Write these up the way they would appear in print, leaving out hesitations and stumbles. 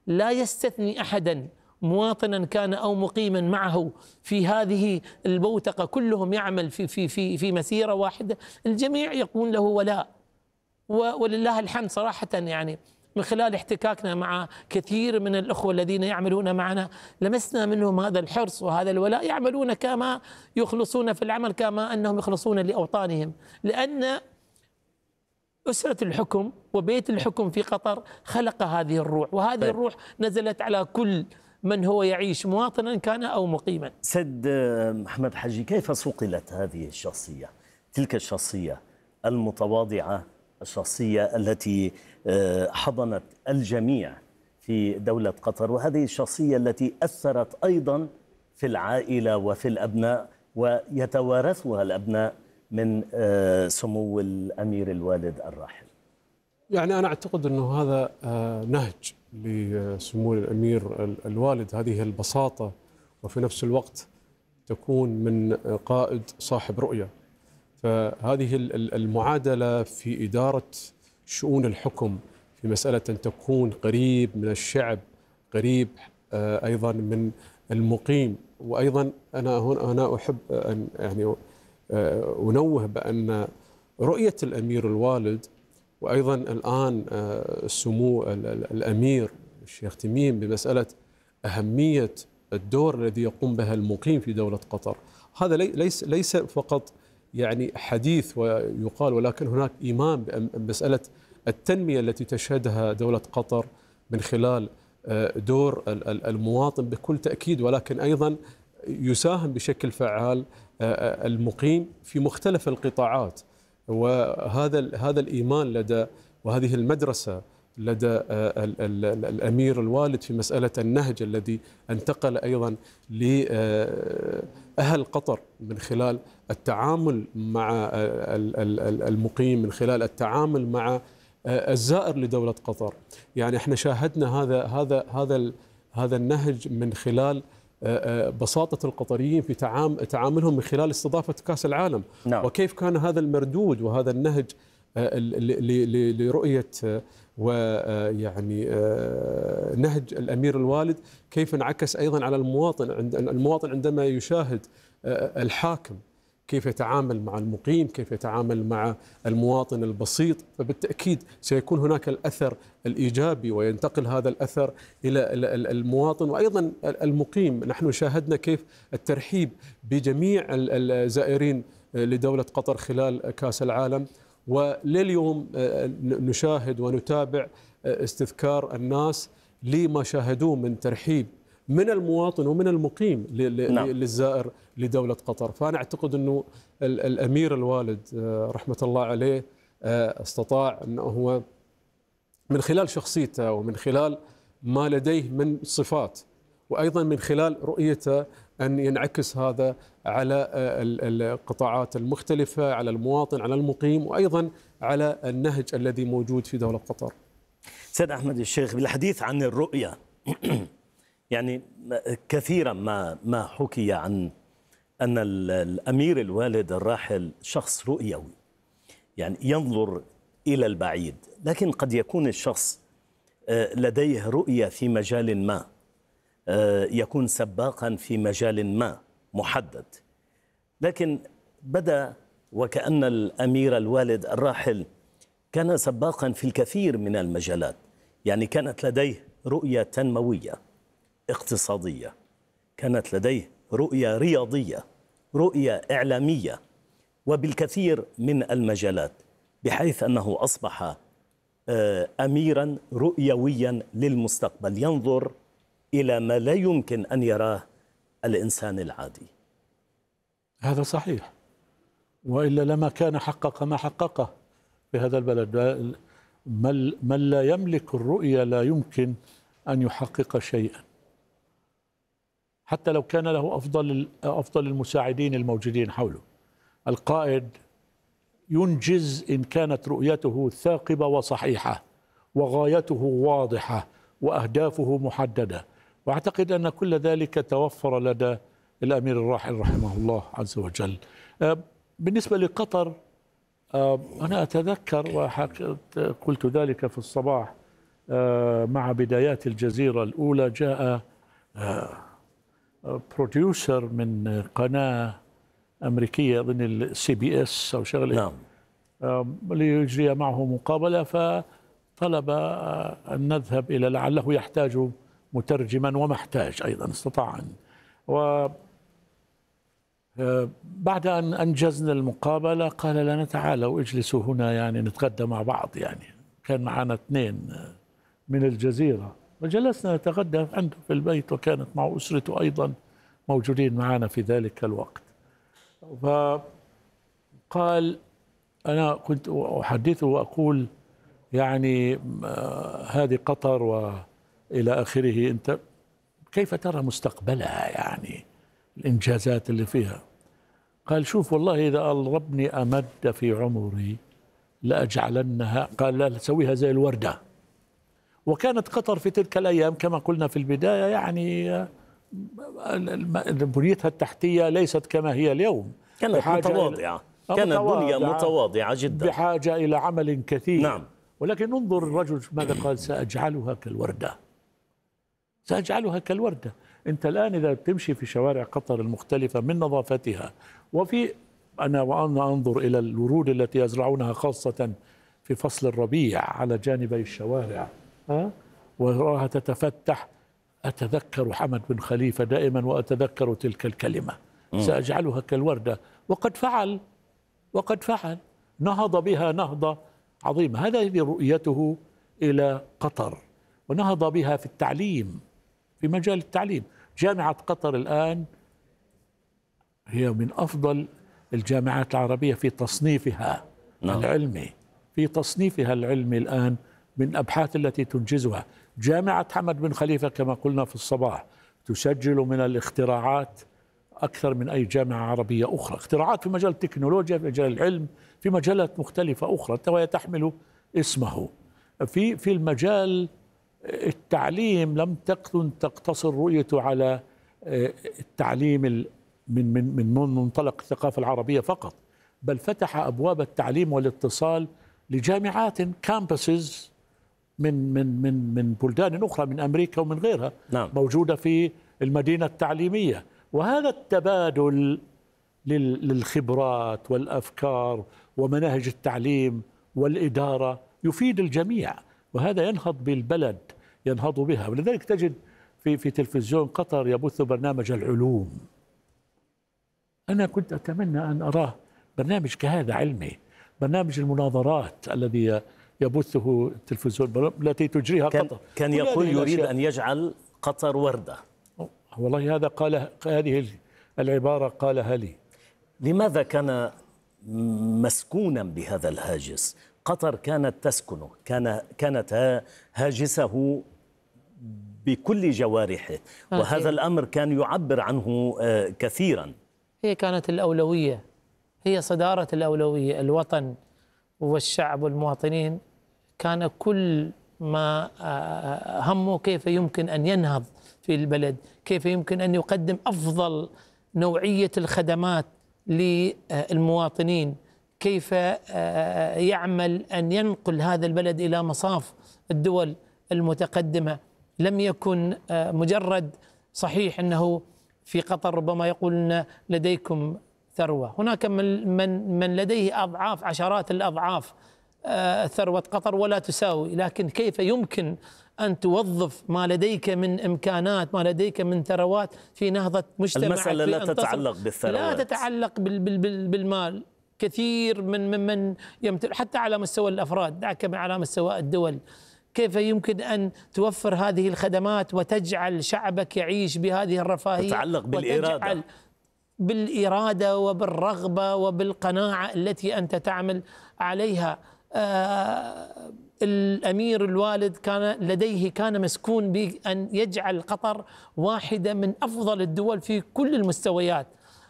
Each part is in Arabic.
لا يستثني أحدا مواطنا كان أو مقيما معه في هذه البوتقة، كلهم يعمل في مسيرة واحدة، الجميع يكون له ولاء. ولله الحمد صراحة، يعني من خلال احتكاكنا مع كثير من الأخوة الذين يعملون معنا لمسنا منهم هذا الحرص وهذا الولاء، يعملون كما يخلصون في العمل كما أنهم يخلصون لأوطانهم، لأن أسرة الحكم وبيت الحكم في قطر خلق هذه الروح، وهذه الروح نزلت على كل من هو يعيش مواطنا كان أو مقيما. سيد محمد حجي، كيف صقلت هذه الشخصية، تلك الشخصية المتواضعة، الشخصية التي حضنت الجميع في دولة قطر، وهذه الشخصية التي أثرت أيضا في العائلة وفي الأبناء ويتوارثها الأبناء من سمو الأمير الوالد الراحل؟ يعني أنا أعتقد أنه هذا نهج لسمو الأمير الوالد، هذه البساطة وفي نفس الوقت تكون من قائد صاحب رؤية. فهذه المعادلة في إدارة شؤون الحكم، في مسألة أن تكون قريب من الشعب، قريب أيضا من المقيم. وأيضا أنا أحب أن يعني أنوه بأن رؤية الأمير الوالد وأيضا الآن سمو الأمير الشيخ تميم بمسألة أهمية الدور الذي يقوم به المقيم في دولة قطر، هذا ليس فقط يعني حديث ويقال، ولكن هناك إيمان بمسألة التنمية التي تشهدها دولة قطر من خلال دور المواطن بكل تأكيد، ولكن أيضا يساهم بشكل فعال المقيم في مختلف القطاعات. وهذا الإيمان لدى وهذه المدرسة لدى الأمير الوالد في مسألة النهج الذي انتقل أيضا لأهل قطر من خلال التعامل مع المقيم، من خلال التعامل مع الزائر لدولة قطر. يعني احنا شاهدنا هذا النهج من خلال بساطة القطريين في تعاملهم من خلال استضافة كأس العالم. نعم. وكيف كان هذا المردود وهذا النهج لرؤية ويعني نهج الأمير الوالد كيف انعكس أيضا على المواطن عندما يشاهد الحاكم كيف يتعامل مع المقيم، كيف يتعامل مع المواطن البسيط، فبالتأكيد سيكون هناك الأثر الإيجابي وينتقل هذا الأثر إلى المواطن وأيضا المقيم. نحن شاهدنا كيف الترحيب بجميع الزائرين لدولة قطر خلال كأس العالم، ولليوم نشاهد ونتابع استذكار الناس لما شاهدوه من ترحيب من المواطن ومن المقيم للزائر لدولة قطر. فأنا أعتقد أنه الأمير الوالد رحمة الله عليه استطاع أنه هو من خلال شخصيته ومن خلال ما لديه من صفات وأيضا من خلال رؤيته أن ينعكس هذا على القطاعات المختلفة، على المواطن، على المقيم، وأيضا على النهج الذي موجود في دولة قطر. سيد أحمد الشيخ، بالحديث عن الرؤية يعني كثيرا ما حكي عن أن الأمير الوالد الراحل شخص رؤيوي، يعني ينظر إلى البعيد، لكن قد يكون الشخص لديه رؤية في مجال ما، يكون سباقا في مجال ما محدد، لكن بدأ وكأن الأمير الوالد الراحل كان سباقا في الكثير من المجالات. يعني كانت لديه رؤية تنموية اقتصادية، كانت لديه رؤية رياضية، رؤية إعلامية، وبالكثير من المجالات، بحيث أنه أصبح أميرا رؤيويا للمستقبل، ينظر إلى ما لا يمكن أن يراه الإنسان العادي. هذا صحيح، وإلا لما كان حقق ما حققه في هذا البلد. من لا يملك الرؤية لا يمكن أن يحقق شيئا، حتى لو كان له أفضل المساعدين الموجودين حوله. القائد ينجز إن كانت رؤيته ثاقبة وصحيحة وغايته واضحة وأهدافه محددة، وأعتقد أن كل ذلك توفر لدى الأمير الراحل رحمه الله عز وجل. بالنسبة لقطر، أنا أتذكر وقلت ذلك في الصباح، مع بدايات الجزيرة الأولى جاء بروديوسر من قناة أمريكية أظن CBS أو شغلة، نعم. ليجري معه مقابلة، فطلب أن نذهب إلى، لعله يحتاج مترجما، وما احتاج أيضا، استطاع أن. بعد أن أنجزنا المقابلة قال لنا تعالوا اجلسوا هنا يعني نتغدى مع بعض. يعني كان معنا 2 من الجزيرة، وجلسنا نتغدى عنده في البيت، وكانت مع أسرته أيضا موجودين معنا في ذلك الوقت. فقال أنا كنت أحدثه وأقول يعني هذه قطر وإلى آخره، أنت كيف ترى مستقبلها، يعني الإنجازات اللي فيها؟ قال شوف والله إذا ربني أمد في عمري لأجعلنها، قال لا تسويها زي الوردة. وكانت قطر في تلك الأيام كما قلنا في البداية يعني بنيتها التحتية ليست كما هي اليوم، كانت متواضعة، كانت بنية متواضعة جدا، بحاجة إلى عمل كثير. نعم. ولكن انظر الرجل ماذا قال: سأجعلها كالوردة، سأجعلها كالوردة. أنت الآن إذا تمشي في شوارع قطر المختلفة من نظافتها، وأنا أنظر إلى الورود التي يزرعونها خاصة في فصل الربيع على جانبي الشوارع وراها تتفتح، أتذكر حمد بن خليفة دائما وأتذكر تلك الكلمة: سأجعلها كالوردة. وقد فعل نهض بها نهضة عظيمة. هذه رؤيته إلى قطر، ونهض بها في التعليم، في مجال التعليم. جامعة قطر الآن هي من أفضل الجامعات العربية في تصنيفها العلمي، في تصنيفها العلمي الآن من الأبحاث التي تنجزها. جامعة حمد بن خليفة كما قلنا في الصباح تسجل من الاختراعات أكثر من أي جامعة عربية أخرى، اختراعات في مجال التكنولوجيا، في مجال العلم، في مجالات مختلفة أخرى، وهي تحمل اسمه. في المجال التعليم لم تكن تقتصر رؤيته على التعليم من منطلق الثقافة العربية فقط، بل فتح أبواب التعليم والاتصال لجامعات كامبسز من بلدان أخرى، من أمريكا ومن غيرها. نعم. موجودة في المدينة التعليمية. وهذا التبادل للخبرات والأفكار ومناهج التعليم والإدارة يفيد الجميع، وهذا ينهض بالبلد، ينهض بها. ولذلك تجد في تلفزيون قطر يبث برنامج العلوم. أنا كنت أتمنى أن أراه برنامج كهذا علمي، برنامج المناظرات الذي يبثه التلفزيون التي تجريها قطر. كان يقول يريد أن يجعل قطر وردة. والله هذا قال، هذه العبارة قالها لي. لماذا كان مسكونا بهذا الهاجس؟ قطر كانت تسكنه، كانت هاجسه بكل جوارحه، وهذا الأمر كان يعبر عنه كثيرا. هي كانت الأولوية، هي صدارة الأولوية، الوطن والشعب والمواطنين كان كل ما همه كيف يمكن أن ينهض في البلد، كيف يمكن أن يقدم أفضل نوعية الخدمات للمواطنين، كيف يعمل أن ينقل هذا البلد إلى مصاف الدول المتقدمة. لم يكن مجرد، صحيح أنه في قطر ربما يقولون لديكم ثروة، هناك من لديه أضعاف، عشرات الأضعاف ثروة قطر ولا تساوي، لكن كيف يمكن أن توظف ما لديك من إمكانات، ما لديك من ثروات في نهضة مجتمع. المسألة لا تتعلق بالثروات، لا تتعلق بالمال. كثير من يمتلك حتى على مستوى الأفراد، دعك على مستوى الدول. كيف يمكن أن توفر هذه الخدمات وتجعل شعبك يعيش بهذه الرفاهية؟ تتعلق بالإرادة وبالرغبة وبالقناعة التي أنت تعمل عليها. الأمير الوالد كان مسكون بأن يجعل قطر واحدة من أفضل الدول في كل المستويات.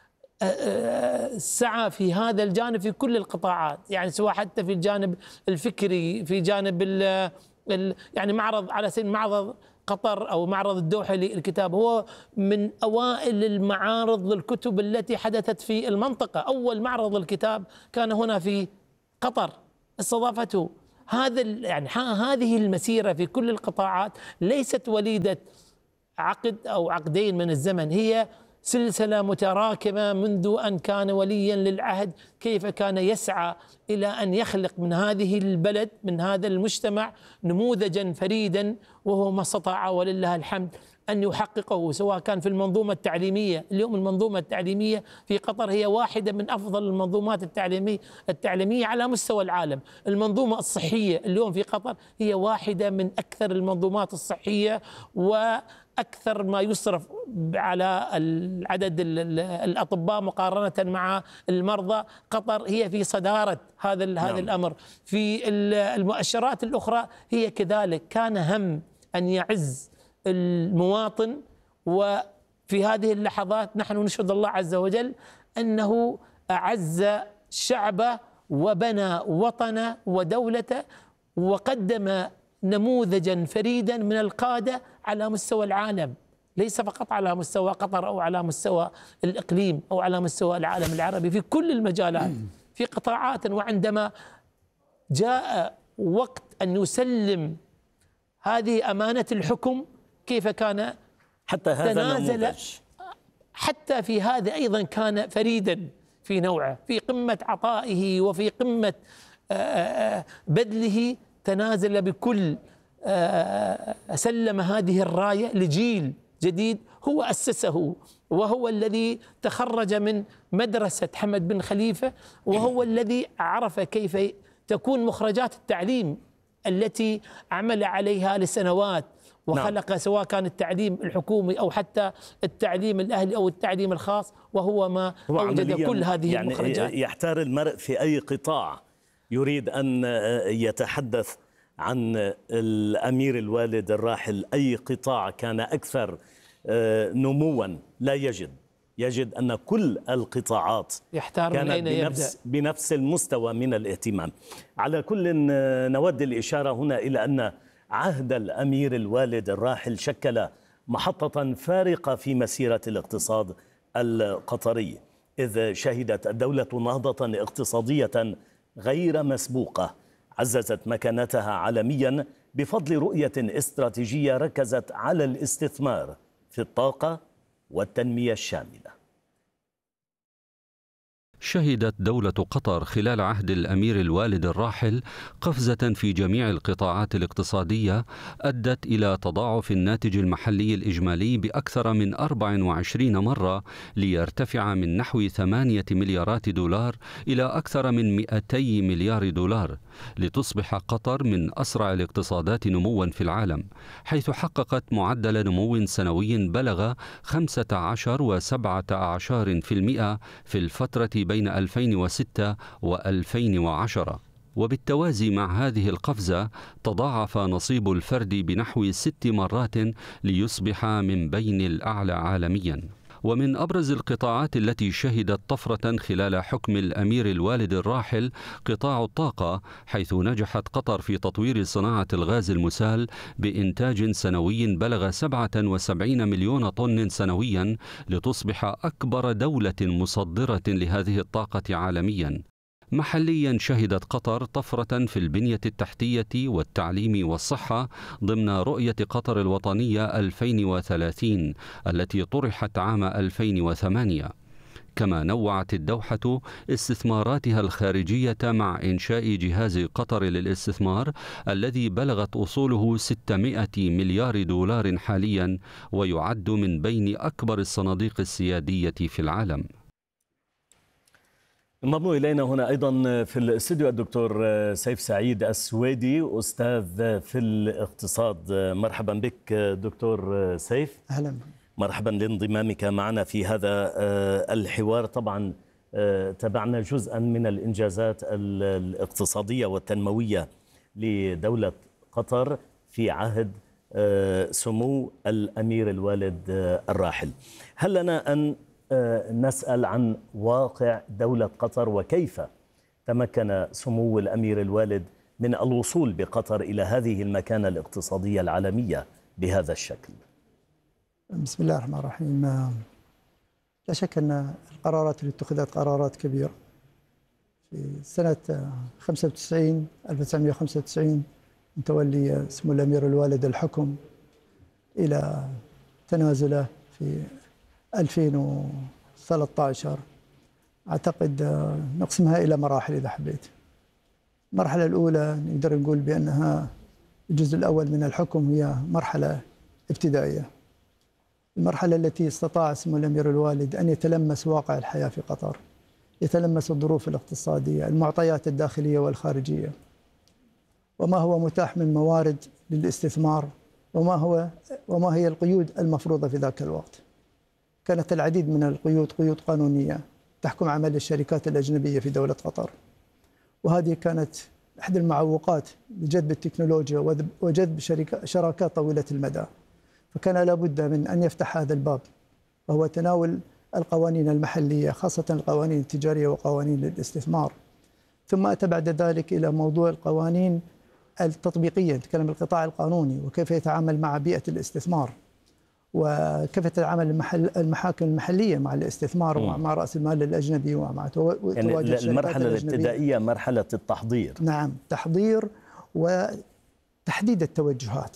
سعى في هذا الجانب في كل القطاعات، يعني سواء حتى في الجانب الفكري، في جانب يعني معرض، على سبيل معرض قطر أو معرض الدوحة للكتاب هو من أوائل المعارض للكتب التي حدثت في المنطقة. أول معرض للكتاب كان هنا في قطر، استضافته يعني هذه المسيرة في كل القطاعات ليست وليدة عقد أو عقدين من الزمن، هي سلسلة متراكمة منذ أن كان وليا للعهد، كيف كان يسعى إلى أن يخلق من هذه البلد، من هذا المجتمع، نموذجا فريدا، وهو ما استطاع ولله الحمد أن يحققه، سواء كان في المنظومة التعليمية. اليوم المنظومة التعليمية في قطر هي واحدة من أفضل المنظومات التعليمية على مستوى العالم. المنظومة الصحية اليوم في قطر هي واحدة من أكثر المنظومات الصحية، وأكثر ما يصرف على عدد الأطباء مقارنة مع المرضى. قطر هي في صدارة هذا الأمر. في المؤشرات الأخرى هي كذلك. كان هم أن يعز المواطن، وفي هذه اللحظات نحن نشهد الله عز وجل أنه أعز شعبه وبنى وطنه ودولته، وقدم نموذجا فريدا من القادة على مستوى العالم، ليس فقط على مستوى قطر أو على مستوى الإقليم أو على مستوى العالم العربي، في كل المجالات، في قطاعات. وعندما جاء وقت أن يسلم هذه أمانة الحكم، كيف كان حتى هذا تنازل، حتى في هذا أيضا كان فريدا في نوعه، في قمة عطائه وفي قمة بذله، تنازل بكل، سلم هذه الراية لجيل جديد هو أسسه، وهو الذي تخرج من مدرسة حمد بن خليفة، وهو الذي عرف كيف تكون مخرجات التعليم التي عمل عليها لسنوات وخلق، سواء كان التعليم الحكومي أو حتى التعليم الأهلي أو التعليم الخاص، وهو ما أوجد كل هذه المخرجات. يحتار المرء في أي قطاع يريد أن يتحدث عن الأمير الوالد الراحل، أي قطاع كان أكثر نموا لا يجد أن كل القطاعات كانت بنفس المستوى من الاهتمام. على كل نود الإشارة هنا إلى أن عهد الأمير الوالد الراحل شكل محطة فارقة في مسيرة الاقتصاد القطري، إذ شهدت الدولة نهضة اقتصادية غير مسبوقة عززت مكانتها عالميا بفضل رؤية استراتيجية ركزت على الاستثمار في الطاقة والتنمية الشاملة. شهدت دولة قطر خلال عهد الأمير الوالد الراحل قفزة في جميع القطاعات الاقتصادية أدت إلى تضاعف الناتج المحلي الإجمالي بأكثر من 24 مرة، ليرتفع من نحو 8 مليارات دولار إلى أكثر من 200 مليار دولار، لتصبح قطر من أسرع الاقتصادات نموا في العالم، حيث حققت معدل نمو سنوي بلغ 15 و17% في الفترة بين 2006 و2010. وبالتوازي مع هذه القفزة تضاعف نصيب الفرد بنحو 6 مرات ليصبح من بين الأعلى عالمياً. ومن أبرز القطاعات التي شهدت طفرة خلال حكم الأمير الوالد الراحل قطاع الطاقة، حيث نجحت قطر في تطوير صناعة الغاز المسال بإنتاج سنوي بلغ 77 مليون طن سنويا، لتصبح أكبر دولة مصدرة لهذه الطاقة عالميا. محليا شهدت قطر طفرة في البنية التحتية والتعليم والصحة ضمن رؤية قطر الوطنية 2030 التي طرحت عام 2008. كما نوعت الدوحة استثماراتها الخارجية مع إنشاء جهاز قطر للاستثمار الذي بلغت أصوله 600 مليار دولار حاليا، ويعد من بين أكبر الصناديق السيادية في العالم. انضم إلينا هنا أيضا في الاستوديو الدكتور سيف سعيد السويدي، أستاذ في الاقتصاد. مرحبا بك دكتور سيف. أهلا. مرحبا لانضمامك معنا في هذا الحوار. طبعا تابعنا جزءا من الإنجازات الاقتصادية والتنموية لدولة قطر في عهد سمو الأمير الوالد الراحل. هل لنا أن نسأل عن واقع دولة قطر وكيف تمكن سمو الأمير الوالد من الوصول بقطر إلى هذه المكانة الاقتصادية العالمية بهذا الشكل؟ بسم الله الرحمن الرحيم. لا شك أن القرارات اللي اتخذت قرارات كبيرة في سنة 1995 من تولي سمو الأمير الوالد الحكم إلى تنازله في 2013. أعتقد نقسمها إلى مراحل إذا حبيت. المرحلة الأولى نقدر نقول بأنها الجزء الأول من الحكم هي مرحلة ابتدائية، المرحلة التي استطاع سمو الأمير الوالد أن يتلمس واقع الحياة في قطر، يتلمس الظروف الاقتصادية، المعطيات الداخلية والخارجية، وما هو متاح من موارد للاستثمار، وما هي القيود المفروضة في ذاك الوقت. كانت العديد من القيود قيود قانونية تحكم عمل الشركات الأجنبية في دولة قطر، وهذه كانت أحد المعوقات لجذب التكنولوجيا وجذب شراكات طويلة المدى. فكان لابد من أن يفتح هذا الباب، وهو تناول القوانين المحلية، خاصة القوانين التجارية وقوانين الاستثمار. ثم أتى بعد ذلك إلى موضوع القوانين التطبيقية، نتكلم القطاع القانوني وكيف يتعامل مع بيئة الاستثمار، وكيف تتعامل المحاكم المحلية مع الاستثمار ومع رأس المال الأجنبي ومع يعني المرحلة الابتدائية مرحلة التحضير. نعم، تحضير وتحديد التوجهات.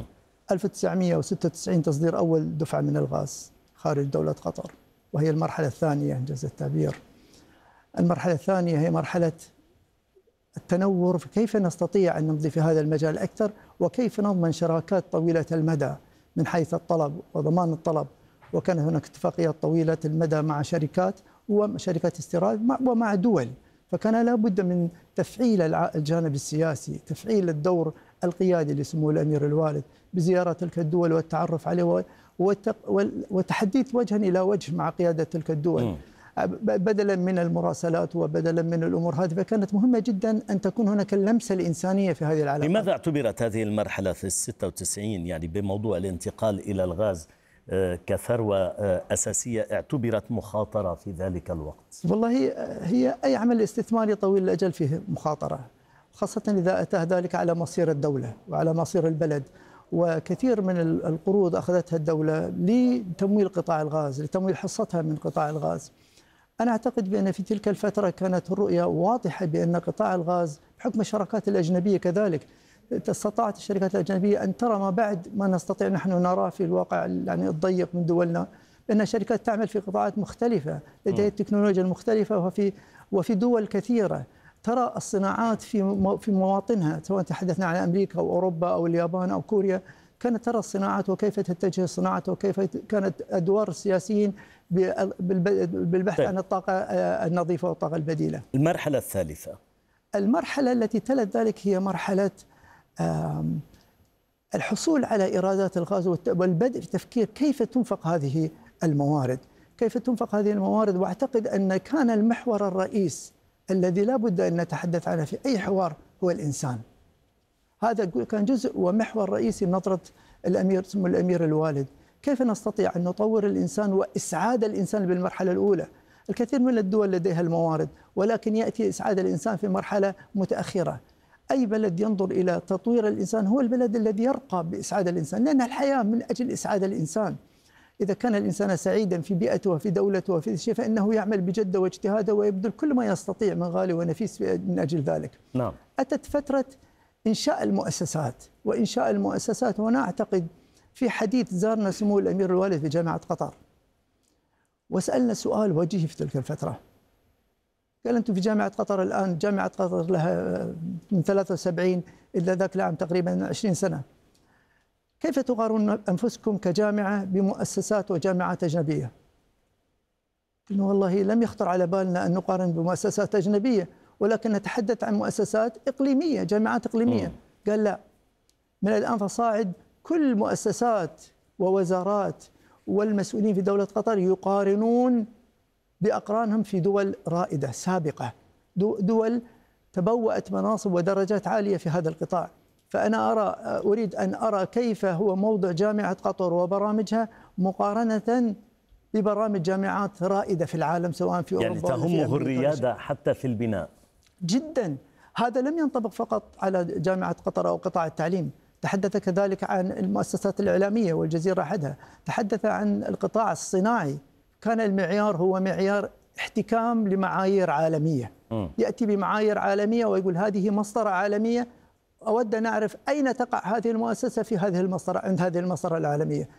1996 تصدير أول دفعة من الغاز خارج دولة قطر، وهي المرحلة الثانية إنجاز التعبير. المرحلة الثانية هي مرحلة التنور في كيف نستطيع أن نمضي في هذا المجال أكثر، وكيف نضمن شراكات طويلة المدى من حيث الطلب وضمان الطلب. وكان هناك اتفاقيات طويلة المدى مع شركات وشركات استيراد ومع دول، فكان لا بد من تفعيل الجانب السياسي، تفعيل الدور القيادي لسمو الأمير الوالد بزيارة تلك الدول والتعرف عليه وتحديث وجها إلى وجه مع قيادة تلك الدول، بدلا من المراسلات وبدلا من الأمور هذه. فكانت مهمة جدا أن تكون هناك اللمسة الإنسانية في هذه العلاقات. لماذا اعتبرت هذه المرحلة في 96 يعني بموضوع الانتقال إلى الغاز كثروة أساسية اعتبرت مخاطرة في ذلك الوقت؟ والله هي أي عمل استثماري طويل الأجل فيه مخاطرة، خاصة إذا أتى ذلك على مصير الدولة وعلى مصير البلد. وكثير من القروض أخذتها الدولة لتمويل قطاع الغاز، لتمويل حصتها من قطاع الغاز. أنا أعتقد بأن في تلك الفترة كانت الرؤية واضحة بأن قطاع الغاز بحكم الشراكات الأجنبية كذلك استطاعت الشركات الأجنبية أن ترى ما بعد ما نستطيع نحن نراه في الواقع يعني الضيق من دولنا، بأن الشركات تعمل في قطاعات مختلفة لديها التكنولوجيا المختلفة، وفي دول كثيرة ترى الصناعات في مواطنها، سواء تحدثنا عن أمريكا أو أوروبا أو اليابان أو كوريا، كانت ترى الصناعات وكيف تتجه الصناعات وكيف كانت أدوار السياسيين بالبحث عن الطاقة النظيفة والطاقة البديلة. المرحلة الثالثة، المرحلة التي تلت ذلك هي مرحلة الحصول على إيرادات الغاز والبدء في تفكير كيف تنفق هذه الموارد، كيف تنفق هذه الموارد. وأعتقد أن كان المحور الرئيس الذي لا بد أن نتحدث عنه في أي حوار هو الإنسان. هذا كان جزء ومحور رئيسي من نظرة سمو الأمير الوالد، كيف نستطيع أن نطور الإنسان وإسعاد الإنسان بالمرحلة الأولى. الكثير من الدول لديها الموارد، ولكن يأتي إسعاد الإنسان في مرحلة متأخرة. أي بلد ينظر إلى تطوير الإنسان هو البلد الذي يرقى بإسعاد الإنسان، لأن الحياة من أجل إسعاد الإنسان. إذا كان الإنسان سعيدا في بيئته وفي دولته وفي شيء فإنه يعمل بجدة واجتهاد ويبذل كل ما يستطيع من غالي ونفيس من أجل ذلك. نعم. أتت فترة إنشاء المؤسسات وإنشاء المؤسسات، وأنا أعتقد في حديث زارنا سمو الأمير الوالد في جامعة قطر وسألنا سؤال وجيهي في تلك الفترة، قال أنتم في جامعة قطر الآن، جامعة قطر لها من 73 إلى ذاك العام تقريبا 20 سنة، كيف تقارنون أنفسكم كجامعة بمؤسسات وجامعات أجنبية؟ قلنا والله لم يخطر على بالنا أن نقارن بمؤسسات أجنبية، ولكن نتحدث عن مؤسسات إقليمية، جامعات إقليمية. قال لا، من الآن فصاعد كل مؤسسات ووزارات والمسؤولين في دولة قطر يقارنون بأقرانهم في دول رائدة سابقة، دول تبوأت مناصب ودرجات عالية في هذا القطاع. فأنا أريد أن أرى كيف هو موضع جامعة قطر وبرامجها مقارنة ببرامج جامعات رائدة في العالم سواء في أوروبا يعني تهمه الريادة حتى في البناء. جدا. هذا لم ينطبق فقط على جامعة قطر أو قطاع التعليم، تحدث كذلك عن المؤسسات الإعلامية والجزيرة أحدها، تحدث عن القطاع الصناعي، كان المعيار هو معيار احتكام لمعايير عالمية، يأتي بمعايير عالمية ويقول هذه مسطرة عالمية، أود أن أعرف أين تقع هذه المؤسسة في هذه المسطرة، عند هذه المسطرة العالمية.